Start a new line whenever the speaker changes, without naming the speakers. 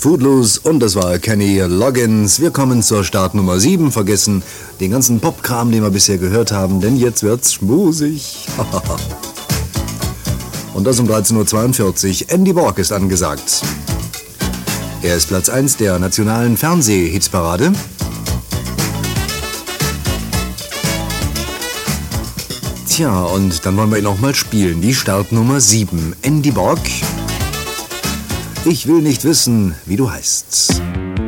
Footloose und das war Kenny Loggins. Wir kommen zur Startnummer 7, vergessen den ganzen Popkram, den wir bisher gehört haben, denn jetzt wird's schmusig. Und das um 13.42 Uhr. Andy Borg ist angesagt. Er ist Platz 1 der nationalen Fernseh-Hitsparade. Tja, und dann wollen wir ihn auch mal spielen. Die Startnummer 7, Andy Borg. Ich will nicht wissen, wie du heißt.